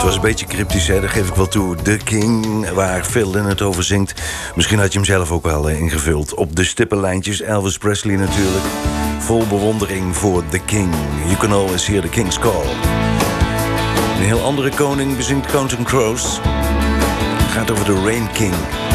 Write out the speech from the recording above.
Het was een beetje cryptisch, hè? Dat geef ik wel toe. The King, waar Phil Lynott over zingt. Misschien had je hem zelf ook wel ingevuld. Op de stippenlijntjes, Elvis Presley natuurlijk. Vol bewondering voor The King. You can always hear the King's call. Een heel andere koning bezingt Counting Crows. Het gaat over de Rain King.